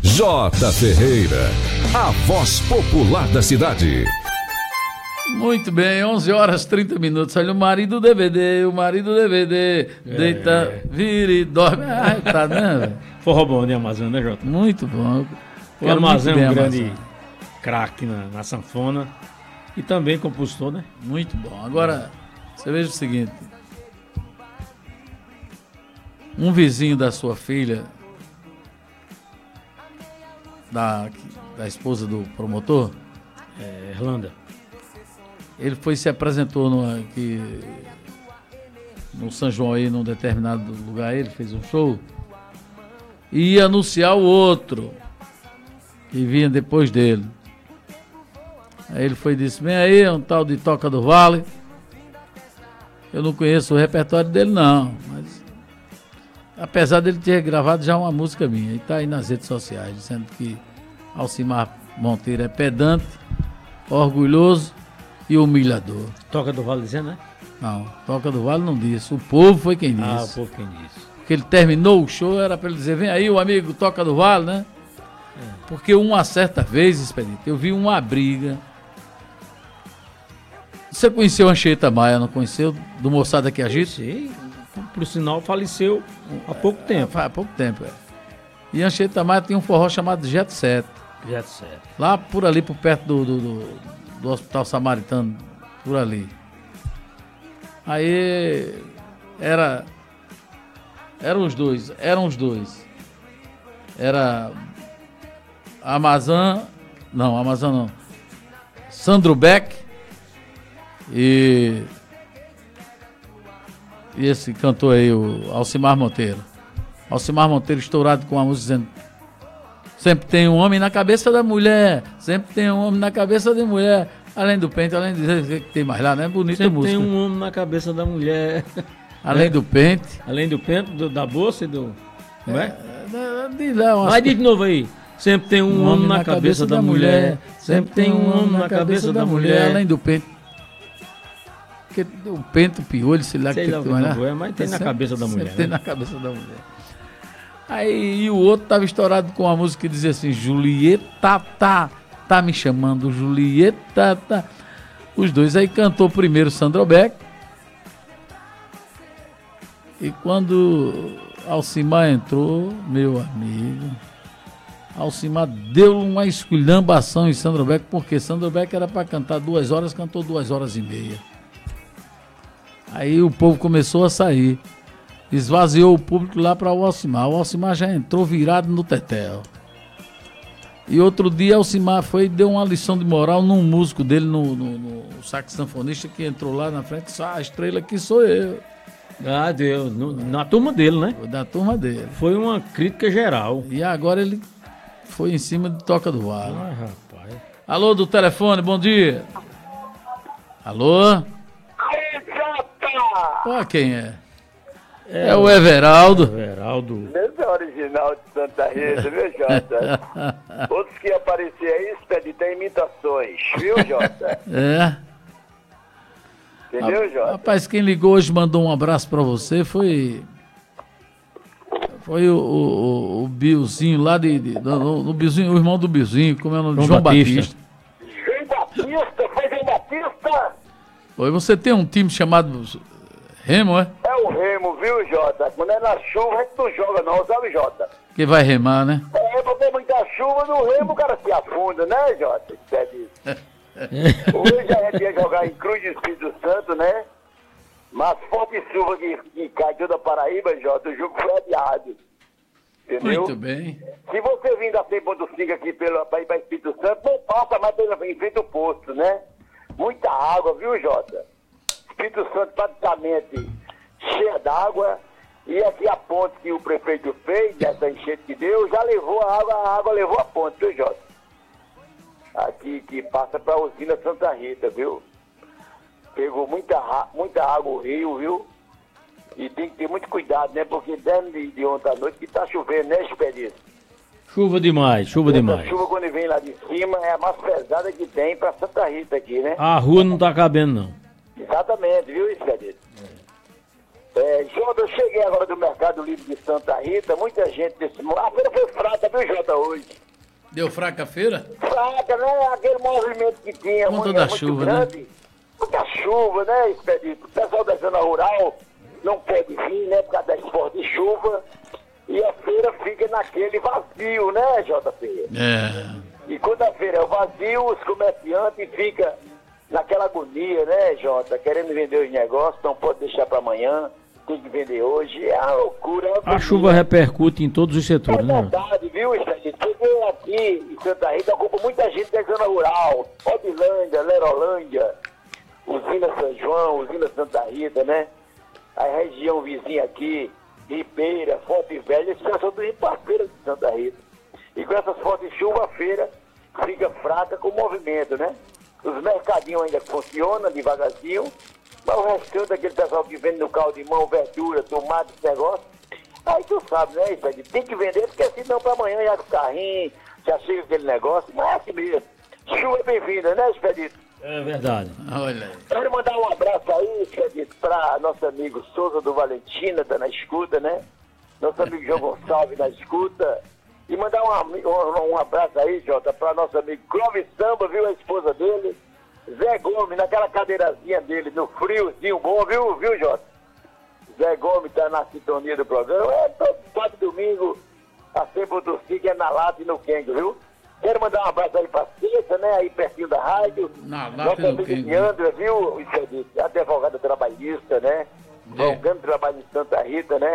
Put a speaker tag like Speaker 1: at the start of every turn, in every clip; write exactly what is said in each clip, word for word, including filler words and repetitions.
Speaker 1: J. Ferreira, a voz popular da cidade.
Speaker 2: Muito bem, onze horas e trinta minutos. Olha o marido do D V D, o marido do D V D. É. Deita, vira e dorme. Ah, tá, né?
Speaker 3: Forró bom de Amazônia, né, Jota?
Speaker 2: Muito bom.
Speaker 3: O Amazônia é um grande craque na, na sanfona e também compositor, né?
Speaker 2: Muito bom. Agora, você veja o seguinte. Um vizinho da sua filha, da, da esposa do promotor,
Speaker 3: é, Irlanda,
Speaker 2: ele foi se apresentou no, aqui, no São João aí, num determinado lugar, ele fez um show e ia anunciar o outro que vinha depois dele. Aí ele foi e disse: vem aí, um tal de Toca do Vale. Eu não conheço o repertório dele não, mas apesar dele ter gravado já uma música minha, e tá aí nas redes sociais, dizendo que Alcimar Monteiro é pedante, orgulhoso e humilhador.
Speaker 3: Toca do Vale dizendo, né?
Speaker 2: Não, Toca do Vale não disse, o povo foi quem disse.
Speaker 3: Ah, o povo quem disse.
Speaker 2: Porque ele terminou o show, era para ele dizer: vem aí o amigo Toca do Vale, né? É. Porque uma certa vez, Expedito, eu vi uma briga. Você conheceu a Anchieta Maia, não conheceu? Do Moçada que Agita?
Speaker 3: Sim, por sinal faleceu há pouco tempo.
Speaker 2: É, há pouco tempo, é. E a Anchieta Maia tinha um forró chamado Jet Set.
Speaker 3: Jet Set.
Speaker 2: Lá por ali, por perto do, do, do, do Hospital Samaritano, por ali. Aí era... Eram os dois, eram os dois. Era Amazon, não, Amazon não. Sandro Beck e, e esse cantor aí, o Alcimar Monteiro. Alcimar Monteiro estourado com a música dizendo: sempre tem um homem na cabeça da mulher, sempre tem um homem na cabeça da mulher. Além do pente, além de dizer que tem mais lá, né? Bonita
Speaker 3: sempre
Speaker 2: música.
Speaker 3: Tem um homem na cabeça da mulher.
Speaker 2: Além é. do pente.
Speaker 3: Além do pente, do, da bolsa e do... Não é?
Speaker 2: é? De lá, umas...
Speaker 3: Vai de novo aí. Sempre tem um, um homem na, na cabeça, cabeça da, da mulher. mulher. Sempre tem um homem na cabeça da mulher.
Speaker 2: Além do pente. Porque o pente, o piolho, sei lá
Speaker 3: sei
Speaker 2: que
Speaker 3: lá
Speaker 2: tem,
Speaker 3: não é, mas tem na cabeça da mulher.
Speaker 2: Tem
Speaker 3: né?
Speaker 2: na cabeça da mulher. Aí e o outro tava estourado com uma música que dizia assim: Julieta tá, tá me chamando, Julieta tá. Os dois aí cantou primeiro Sandro Beck. E quando Alcimar entrou, meu amigo, Alcimar deu uma esculhambação em Sandro Beck, porque Sandro Beck era para cantar duas horas, cantou duas horas e meia. Aí o povo começou a sair, esvaziou o público lá para o Alcimar. O Alcimar já entrou virado no tetel. E outro dia Alcimar foi e deu uma lição de moral num músico dele, no, no, no sax sanfonista, que entrou lá na frente e disse: ah, a estrela aqui sou eu.
Speaker 3: Ah, Deus, no, na turma dele, né?
Speaker 2: Foi da turma dele.
Speaker 3: Foi uma crítica geral.
Speaker 2: E agora ele foi em cima de Toca do Vale.
Speaker 3: Ah, rapaz.
Speaker 2: Alô, do telefone, bom dia. Alô?
Speaker 4: Aí, Jota!
Speaker 2: Ó, quem é? É, é o Everaldo.
Speaker 3: Everaldo.
Speaker 4: Esse é o original de Santa Rita, viu, Jota? Outros que apareceram aí, Expedito, tem imitações, viu, Jota?
Speaker 2: É.
Speaker 4: Entendeu, Jota?
Speaker 2: Rapaz, quem ligou hoje mandou um abraço pra você foi... Foi o, o, o Biozinho lá de... de no, no Biozinho, o irmão do Biozinho, como é o nome?
Speaker 3: João,
Speaker 2: João
Speaker 3: Batista.
Speaker 2: Batista.
Speaker 4: João Batista, foi João Batista?
Speaker 2: Oi, você tem um time chamado Remo, é?
Speaker 4: É o Remo, viu, Jota? Quando é na chuva, a gente não joga não, sabe, Jota?
Speaker 2: Que vai remar, né?
Speaker 4: É, porque muita chuva no Remo o cara se afunda, né, Jota? Hoje a gente ia jogar em Cruz de Espírito Santo, né? Mas forte chuva que, que cai toda a Paraíba, Jota, o jogo foi adiado. Entendeu?
Speaker 2: Muito bem.
Speaker 4: Se você vir da cem ponto cinco aqui pela, pra ir para Espírito Santo, não passa mais pela, em frente ao posto, né? Muita água, viu, Jota? Espírito Santo praticamente cheia d'água. E aqui a ponte que o prefeito fez, essa enchente que deu, já levou a água, a água levou a ponte, viu, Jota? Aqui que passa para a usina Santa Rita, viu? Pegou muita, muita água o rio, viu? E tem que ter muito cuidado, né? Porque desde de ontem à noite que tá chovendo, né, Expedito?
Speaker 3: Chuva demais, chuva
Speaker 4: Essa
Speaker 3: demais.
Speaker 4: chuva quando vem lá de cima é a mais pesada que tem para Santa Rita aqui, né?
Speaker 3: A rua não tá cabendo, não.
Speaker 4: Exatamente, viu, Expedito? É, Jota, eu cheguei agora do Mercado Livre de Santa Rita, muita gente desse mundo. A feira foi fraca, viu, Jota, hoje?
Speaker 2: Deu fraca a feira?
Speaker 4: Fraca, né? Aquele movimento que tinha,
Speaker 2: Conta
Speaker 4: muito,
Speaker 2: da
Speaker 4: muito
Speaker 2: chuva,
Speaker 4: grande.
Speaker 2: né?
Speaker 4: Muita chuva, né, Expedito? O pessoal da zona rural não pode vir, né, por causa das fortes chuvas. E a feira fica naquele vazio, né, J P?
Speaker 2: É.
Speaker 4: E quando a feira é vazio, os comerciantes ficam naquela agonia, né, Jota? Querendo vender os negócios, não pode deixar para amanhã, tem que vender hoje. É uma loucura. É uma
Speaker 3: A
Speaker 4: agonia.
Speaker 3: chuva repercute em todos os
Speaker 4: É
Speaker 3: setores, né?
Speaker 4: verdade, viu, Expedito? Cheguei aqui em Santa Rita, ocupa muita gente da zona rural. Odilândia, Lerolândia, Usina São João, Usina Santa Rita, né? A região vizinha aqui, Ribeira, Forte Velha, esses pessoal do para a feira de Santa Rita. E com essas fortes chuvas, a feira fica fraca com o movimento, né? Os mercadinhos ainda funcionam devagarzinho, mas o restante daquele pessoal que vende no caldo de mão, verdura, tomate, esse negócio, aí tu sabe, né, Expedito? Tem que vender, porque senão para amanhã já com o carrinho, já chega aquele negócio, mas é assim mesmo. Chuva é bem-vinda, né, Expedito?
Speaker 3: É verdade.
Speaker 2: Olha aí.
Speaker 4: Quero mandar um abraço aí, Expedito, para nosso amigo Souza do Valentina, tá na escuta, né? Nosso amigo João Gonçalves na escuta. E mandar um, ami- um, um abraço aí, Jota, para nosso amigo Clóvis Samba, viu, a esposa dele. Zé Gomes, naquela cadeirazinha dele, no friozinho bom, viu, viu, Jota? Zé Gomes tá na sintonia do programa. É todo sábado e domingo, tá sempre o Turci, que é na lata e no Kengo, viu? Quero mandar um abraço aí pra Cissa, né, aí pertinho da rádio.
Speaker 2: Na lata
Speaker 4: Nossa
Speaker 2: e no
Speaker 4: amiga
Speaker 2: Kengo.
Speaker 4: Diandra, viu, Expedito? Advogada trabalhista, né? Advogando trabalho em Santa Rita, né?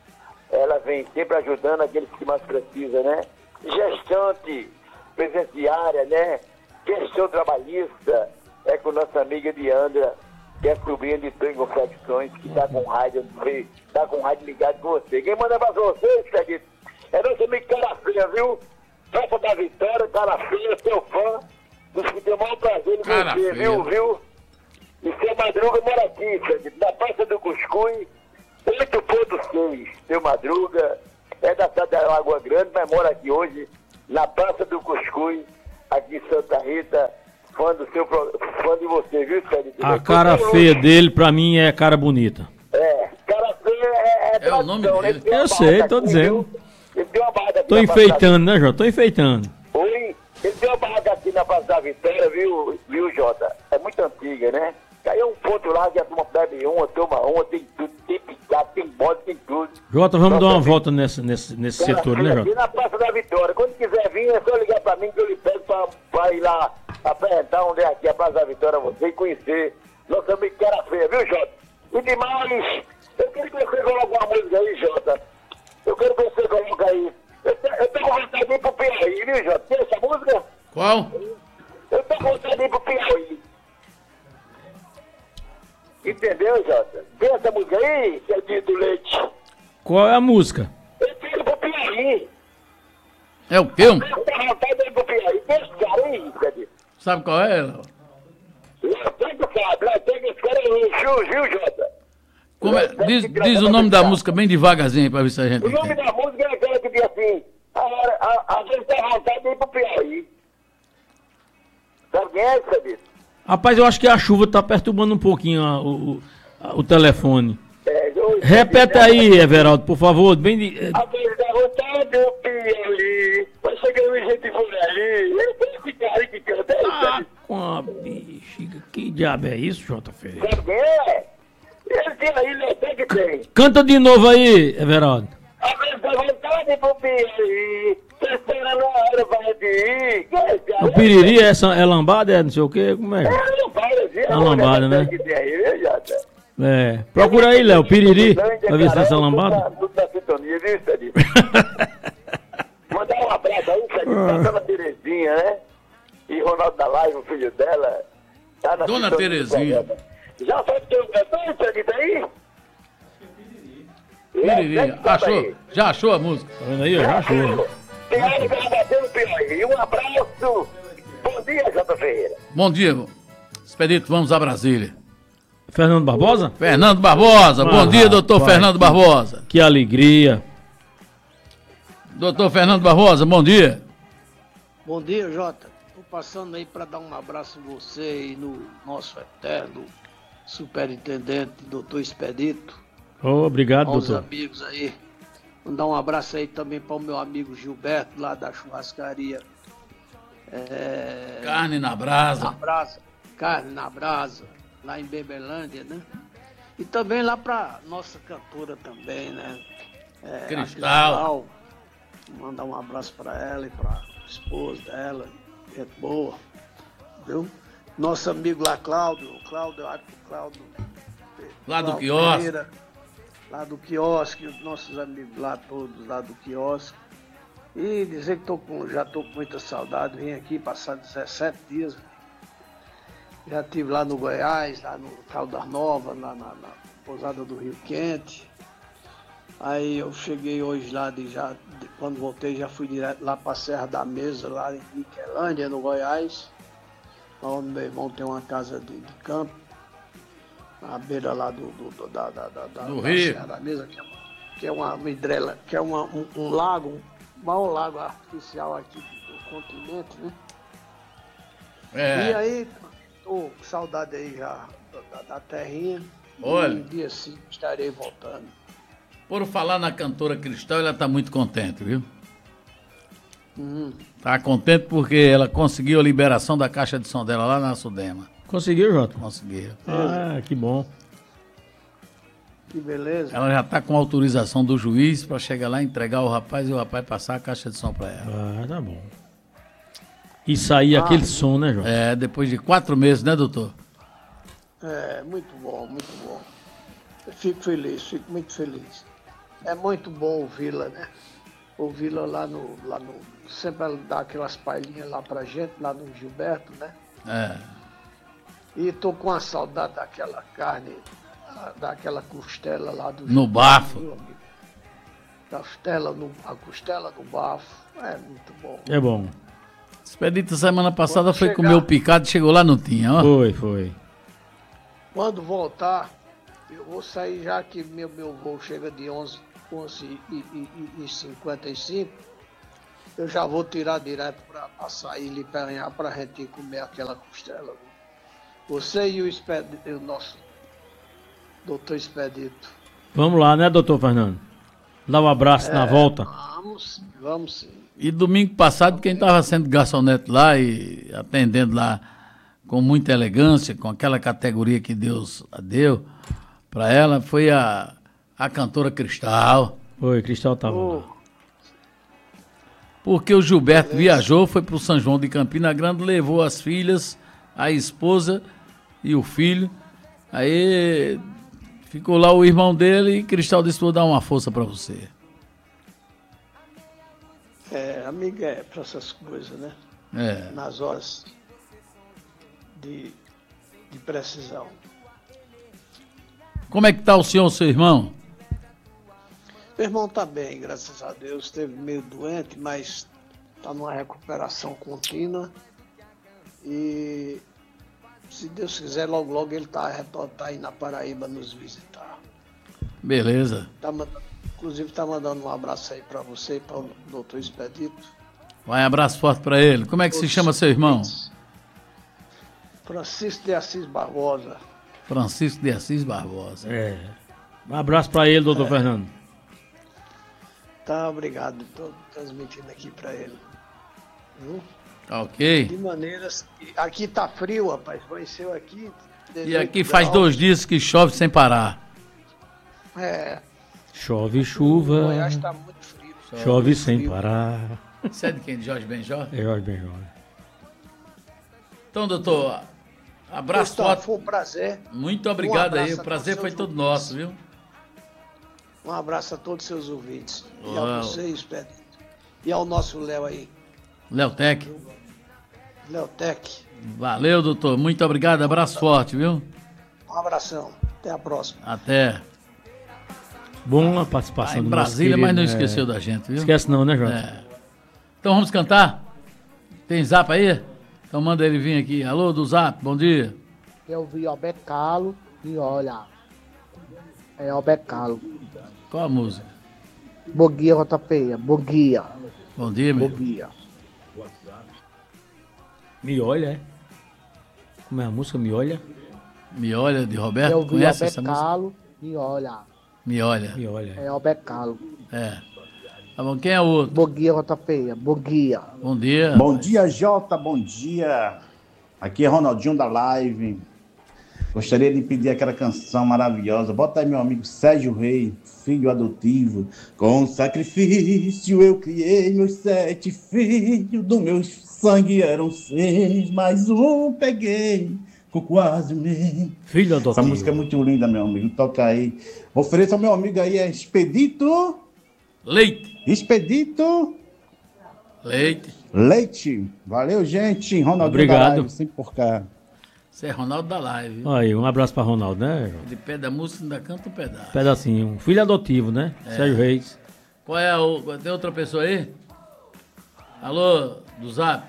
Speaker 4: Ela vem sempre ajudando aqueles que mais precisam, né? Gestante presenciária, né? Questão trabalhista, é com nossa amiga Diandra, que é sobrinha de Tony Confecções, que tá com rádio, tá com rádio ligado com você. Quem manda pra você, Expedito, é nosso amigo Cara Feia, viu? Praça da Vitória, Cara Feia, seu fã, dos que tem o maior prazer em
Speaker 2: Cara
Speaker 4: você,
Speaker 2: Feia.
Speaker 4: viu, viu? E seu Madruga mora aqui, Expedito, na Praça do Cuscuz, oito ponto seis, seu Madruga, é da cidade da Lagoa Grande, mas mora aqui hoje, na Praça do Cuscuz, aqui em Santa Rita, fã do seu pro- fã de você, viu, Expedito?
Speaker 3: A cara feia dele, pra mim, é cara bonita.
Speaker 4: É, cara feia é, é,
Speaker 2: É o nome
Speaker 4: tradição, né?
Speaker 2: dele.
Speaker 4: Ele tem uma
Speaker 3: Eu sei,
Speaker 4: barraca
Speaker 3: tô
Speaker 4: aqui,
Speaker 3: dizendo.
Speaker 4: viu? Ele tem uma barraca aqui
Speaker 3: Tô
Speaker 4: na Praça da-
Speaker 3: enfeitando, né, Jota? Tô enfeitando.
Speaker 4: Oi, ele tem uma barraca aqui na Praça da Vitória, viu, viu, Jota? É muito antiga, né? Aí é um ponto lá que a turma bebe uma, toma uma, tem tudo, tem picado, tem bode, tem tudo.
Speaker 3: Jota, vamos dar uma
Speaker 4: Nossa,
Speaker 3: volta nesse, nesse, nesse
Speaker 4: Cara,
Speaker 3: setor,
Speaker 4: fui
Speaker 3: né,
Speaker 4: aqui
Speaker 3: Jota?
Speaker 4: na Praça da Vitória. Quando quiser vir, é só ligar pra mim que eu lhe pego pra, pra ir lá apresentar onde é aqui a Praça da Vitória, você e conhecer nosso amigo Cara Feia, viu, Jota? E demais, eu quero que você coloque uma música aí, Jota. Eu quero que você coloque aí. Eu, te- eu tô com vontade de ir pro Piauí, viu, Jota? Tem essa música?
Speaker 2: Qual?
Speaker 4: Eu tô com vontade de ir pro Piauí. Entendeu, Jota? Tem essa música aí, Cedinho do Leite?
Speaker 3: Qual é a música?
Speaker 4: Eu quero ir pro Piauí.
Speaker 2: É o quê?
Speaker 4: Eu tô com vontade de ir pro Piauí. Tem esse cara aí, Cedinho?
Speaker 2: Sabe qual é? Léo?
Speaker 4: Lá tem que sabe, lá tem que esse cara aí, viu, viu, Jota?
Speaker 2: Como é? Diz, diz o nome da música bem devagarzinho aí pra ver se a gente
Speaker 4: O nome
Speaker 2: entende.
Speaker 4: da música é aquela que diz assim, a, hora- a, a gente tem vontade de ir pro Piauí. Sabe quem é, Cedinho?
Speaker 3: Rapaz, eu acho que a chuva tá perturbando um pouquinho a- o, o, a- o telefone.
Speaker 4: É, eu-
Speaker 3: Repete aí, Everaldo, por favor. Bem de- eh,
Speaker 4: A vez da vontade do Piauí, vai chegando gente por ali. Eu tenho esse cara aí que canta, é,
Speaker 3: Ah,
Speaker 4: Cedinho?
Speaker 3: com a bexiga. Que diabo é isso, Jota Ferreira?
Speaker 4: Sabe quem é? Ele tem aí, ele tem que tem.
Speaker 3: Canta de novo aí, Everaldo.
Speaker 4: A vez da vontade do Piauí, você espera na hora pra gente ir. Que é esse cara?
Speaker 3: O piriri é, essa, é lambada, é não sei o quê? Como é?
Speaker 4: É, não para, viu?
Speaker 3: Uma lambada, né?
Speaker 4: Que tem aí, viu, Jota?
Speaker 3: É. Procura aí, Léo, piriri, pra ver se é essa lambada.
Speaker 4: Tudo na sintonia, viu, Cedinho? Mandar um abraço aí, Cedinho, pra dona Terezinha, né? E Ronaldo da Live, o filho dela. Tá na
Speaker 2: Dona
Speaker 4: sintonia do
Speaker 2: Terezinha.
Speaker 4: programa. Já sabe que eu cantor, Cedinho, tá aí?
Speaker 2: Piriri,
Speaker 4: É, tá
Speaker 2: achou?
Speaker 4: aí.
Speaker 2: Já achou a música?
Speaker 3: Tá vendo aí? Já achou.
Speaker 4: Tem hora que ela bateu no Piauí. Um abraço. Bom dia, Jota Ferreira.
Speaker 2: Bom dia, Expedito, vamos a Brasília.
Speaker 3: Fernando Barbosa?
Speaker 2: Fernando Barbosa, bom
Speaker 3: Ah,
Speaker 2: dia, doutor
Speaker 3: rapaz,
Speaker 2: Fernando
Speaker 3: que-
Speaker 2: Barbosa.
Speaker 3: Que alegria.
Speaker 2: Doutor Fernando Barbosa, bom dia.
Speaker 5: Bom dia, Jota. Estou passando aí para dar um abraço em você e no nosso eterno superintendente, doutor Expedito.
Speaker 3: Oh, obrigado,
Speaker 5: aos
Speaker 3: doutor.
Speaker 5: amigos aí. Mandar um abraço aí também para o meu amigo Gilberto, lá da churrascaria. É...
Speaker 2: Carne na brasa.
Speaker 5: Na brasa. Carne na brasa, lá em Bebelândia, né? E também lá para nossa cantora também, né? É,
Speaker 2: Cristal.
Speaker 5: Cristal. Mandar um abraço para ela e para esposa dela, gente boa, viu? Nosso amigo lá, Cláudio, Cláudio, Cláudio,
Speaker 2: Lá do
Speaker 5: Cláudio
Speaker 2: quiosque.
Speaker 5: Pereira, lá do quiosque, os nossos amigos lá todos, lá do quiosque. E dizer que tô com, já estou com muita saudade, vim aqui passar dezessete dias. Já estive lá no Goiás, lá no Caldas Novas, lá na, na pousada do Rio Quente. Aí eu cheguei hoje lá, de, já, de, quando voltei já fui direto lá para a Serra da Mesa, lá em Niquelândia, no Goiás. Onde meu irmão tem uma casa de, de campo, na beira lá do, do, do, da, da, da,
Speaker 2: do
Speaker 5: da
Speaker 2: Rio.
Speaker 5: Serra da Mesa, que é uma, que é uma hidrela, que é uma, um, um lago, o maior lago artificial aqui do continente, né?
Speaker 2: É.
Speaker 5: E aí, tô com saudade aí já da, da terrinha.
Speaker 2: Olha.
Speaker 5: E um dia sim estarei voltando.
Speaker 2: Por falar na cantora Cristal, ela tá muito contente, viu?
Speaker 5: Hum.
Speaker 2: Tá contente porque ela conseguiu a liberação da caixa de som dela lá na Sudema.
Speaker 3: Conseguiu, Jota?
Speaker 2: Conseguiu.
Speaker 3: Ah, que bom.
Speaker 5: Que beleza.
Speaker 2: Ela já tá com autorização do juiz para chegar lá, entregar o rapaz e o rapaz passar a caixa de som para ela.
Speaker 3: Ah, tá bom. E sair
Speaker 5: Ah,
Speaker 3: aquele som, né, Jota?
Speaker 2: É, depois de quatro meses, né, doutor?
Speaker 5: É, muito bom, muito bom. Eu fico feliz, fico muito feliz. É muito bom ouvi-la, né? Ouvi-la lá no, lá no... Sempre ela dá aquelas palhinhas lá pra gente, lá no Gilberto, né?
Speaker 2: É.
Speaker 5: E tô com a saudade daquela carne, daquela costela lá do...
Speaker 2: No bafo.
Speaker 5: Meu amigo. Costela no, a costela no bafo. É muito bom.
Speaker 3: É bom.
Speaker 2: Expedito semana passada
Speaker 5: Quando
Speaker 2: foi
Speaker 5: chegar-
Speaker 2: comer o picado, chegou lá, não tinha, ó.
Speaker 3: Foi, foi.
Speaker 5: Quando voltar, eu vou sair já que meu, meu voo chega de onze e cinquenta e cinco. Eu já vou tirar direto para sair e Liperanhar para a gente ir comer aquela costela. Você e o, Expedito, o nosso doutor Expedito.
Speaker 3: Vamos lá, né, doutor Fernando? Dá um abraço na volta.
Speaker 5: Vamos, sim, vamos sim.
Speaker 2: E domingo passado, quem estava sendo garçonete lá e atendendo lá com muita elegância, com aquela categoria que Deus deu para ela, foi a, a cantora Cristal.
Speaker 3: Foi, Cristal tava
Speaker 5: Ô,
Speaker 3: lá.
Speaker 2: Porque o Gilberto viajou, foi para o São João de Campina Grande, levou as filhas, a esposa e o filho. Aí ficou lá o irmão dele e Cristal disse: vou dar uma força para você.
Speaker 5: é, amiga é para essas coisas, né?
Speaker 2: É.
Speaker 5: Nas horas de, de precisão.
Speaker 2: Como é que tá o senhor, seu irmão?
Speaker 5: Meu irmão tá bem, graças a Deus. Esteve meio doente, mas tá numa recuperação contínua. E se Deus quiser, logo logo ele tá, tá aí na Paraíba nos visitar.
Speaker 2: Beleza.
Speaker 5: Tá mandando, inclusive tá mandando um abraço aí para você e para o doutor Expedito.
Speaker 2: Vai, abraço forte para ele. Como é que se chama seu irmão?
Speaker 5: Francisco de Assis Barbosa.
Speaker 2: Francisco de Assis Barbosa.
Speaker 3: É. Um abraço pra ele, doutor Fernando.
Speaker 5: Tá, obrigado. Estou transmitindo aqui para ele. Viu?
Speaker 2: Tá ok?
Speaker 5: De maneiras que... Aqui tá frio, rapaz. Conheceu aqui.
Speaker 2: E aqui faz dois dias que chove sem parar.
Speaker 5: É.
Speaker 3: Chove chuva,
Speaker 5: Goiás tá muito frio.
Speaker 3: chove sem
Speaker 5: frio.
Speaker 3: parar.
Speaker 2: Você é de quem? De Jorge Benjó?
Speaker 3: É Jorge Benjó.
Speaker 2: Então, doutor, abraço
Speaker 5: Gustavo,
Speaker 2: forte.
Speaker 5: foi um prazer.
Speaker 2: Muito obrigado
Speaker 5: Um
Speaker 2: aí.
Speaker 5: abraço
Speaker 2: O
Speaker 5: a
Speaker 2: prazer
Speaker 5: todos
Speaker 2: foi
Speaker 5: seus
Speaker 2: todo
Speaker 5: ouvintes.
Speaker 2: nosso, viu?
Speaker 5: Um abraço a todos os seus ouvintes. E
Speaker 2: Uau.
Speaker 5: a vocês, Pedro. E ao nosso Léo aí.
Speaker 2: Léo Tec.
Speaker 5: Léo Tec.
Speaker 2: Valeu, doutor. Muito obrigado. Abraço forte, viu?
Speaker 5: Um abração. Até a próxima.
Speaker 2: Até.
Speaker 3: Bom a
Speaker 2: Tá
Speaker 3: participação
Speaker 2: em
Speaker 3: do
Speaker 2: Brasília,
Speaker 3: nosso
Speaker 2: mas não
Speaker 3: querido, é.
Speaker 2: esqueceu da gente, viu?
Speaker 3: Esquece não, né, Jota?
Speaker 2: É. Então vamos cantar? Tem zap aí? Então manda ele vir aqui. Alô, do zap, bom dia.
Speaker 6: Eu vi o Becalo e olha. É o Becalo.
Speaker 2: Qual a música?
Speaker 6: Boguia Rotapeia. Boguia.
Speaker 2: Bom dia, meu.
Speaker 6: Boguia.
Speaker 3: Me olha, é? Como é a música? Me olha?
Speaker 2: Me olha, de Roberto.
Speaker 6: Eu vi o
Speaker 2: Conhece essa música?
Speaker 6: Becalo e olha.
Speaker 2: Me olha.
Speaker 3: Me olha.
Speaker 6: É Alberto Carlos.
Speaker 2: É. Tá bom, quem é o outro?
Speaker 6: Bom dia, Rota Feia. Bom dia.
Speaker 2: Bom dia.
Speaker 7: Bom dia, Jota. Bom dia. Aqui é Ronaldinho da Live. Gostaria de pedir aquela canção maravilhosa. Bota aí meu amigo Sérgio Rei, filho adotivo. Com sacrifício eu criei meus sete filhos. Do meu sangue eram seis, mais um peguei com quase um mês.
Speaker 3: Filho adotivo.
Speaker 7: Essa música é muito linda, meu amigo. Toca aí. Ofereça ao meu amigo aí, é Expedito...
Speaker 2: Leite.
Speaker 7: Expedito...
Speaker 2: Leite.
Speaker 7: Leite. Valeu, gente. Ronaldinho
Speaker 3: Obrigado.
Speaker 7: da Live, sempre por cá.
Speaker 2: Você é Ronaldo da Live.
Speaker 3: Aí, um abraço pra Ronaldo, né?
Speaker 2: Ele pede a música e ainda canta um pedaço.
Speaker 3: Pedacinho. Um filho adotivo, né?
Speaker 2: É.
Speaker 3: Sérgio Reis.
Speaker 2: Qual é o... Tem outra pessoa aí? Alô, do Zap?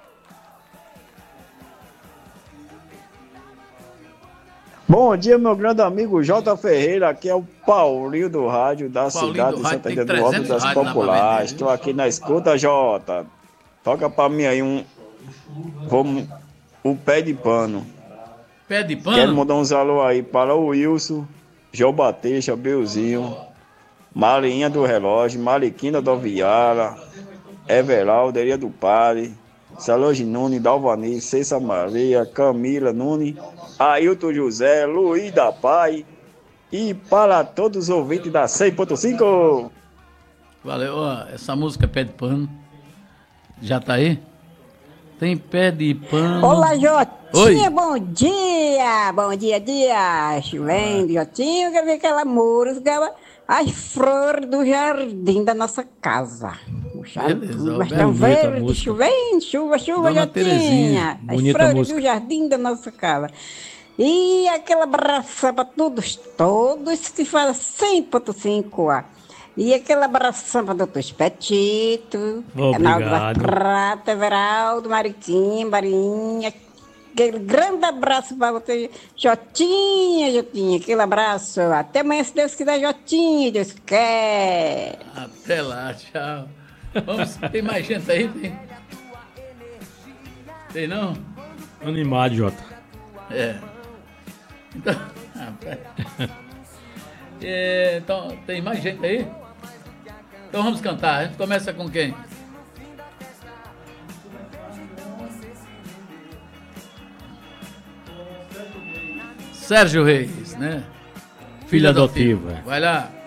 Speaker 8: Bom dia, meu grande amigo J. Ferreira. Aqui é o Paulinho do Rádio da
Speaker 2: Paulinho
Speaker 8: cidade
Speaker 2: do
Speaker 8: de
Speaker 2: rádio,
Speaker 8: Santa
Speaker 2: tem
Speaker 8: Ilha do Alto
Speaker 2: trezentos
Speaker 8: das
Speaker 2: rádios na
Speaker 8: Populares.
Speaker 2: Bahia.
Speaker 8: Estou aqui na escuta, Jota. Toca pra mim aí um. Vamos. O pé de pano.
Speaker 2: Pé de
Speaker 8: Quero
Speaker 2: pano?
Speaker 8: mandar uns alô aí para o Wilson, João Batista, Belzinho, Marinha do Relógio, Mariquina do Viara, Everaldo, Eria do Pare, Salange Nunes, Dalvani, Cessa Maria, Camila Nunes, Ailton José, Luiz da Pai e para todos os ouvintes da cem ponto cinco.
Speaker 2: Valeu, ó, essa música Pé de Pano. Já tá aí? Tem pé de pano.
Speaker 9: Olá, Jotinha,
Speaker 2: Oi.
Speaker 9: bom dia! Bom dia, dia! Chovendo, Jotinho, quer ver aquela música, as flores do jardim da nossa casa.
Speaker 2: Beleza,
Speaker 9: Mas
Speaker 2: ó,
Speaker 9: tão
Speaker 3: bonita a
Speaker 9: verde,
Speaker 3: música.
Speaker 9: chovendo, chuva, chuva,
Speaker 2: Dona
Speaker 9: Jotinha.
Speaker 2: Terezinha,
Speaker 9: As
Speaker 3: bonita
Speaker 9: flores
Speaker 3: música.
Speaker 9: do jardim da nossa casa. E aquela abraça para todos, todos que fala cem ponto cinco A. E aquela abração para doutor Espetito, Reinaldo da
Speaker 3: Obrigado.
Speaker 9: Prata, Everaldo, Mariquinha, Marinha. Aquele grande abraço para você, Jotinha, Jotinha, aquele abraço. Até amanhã, se Deus quiser, Jotinha, Deus quer.
Speaker 2: Até lá, tchau. Vamos, tem mais gente aí? Tem, tem não?
Speaker 3: Animado, Jota.
Speaker 2: É. Então, rapaz. É, então, tem mais gente aí? Então vamos cantar. A gente começa com quem? Sérgio Reis, né?
Speaker 3: Filho adotivo, é.
Speaker 2: Vai lá.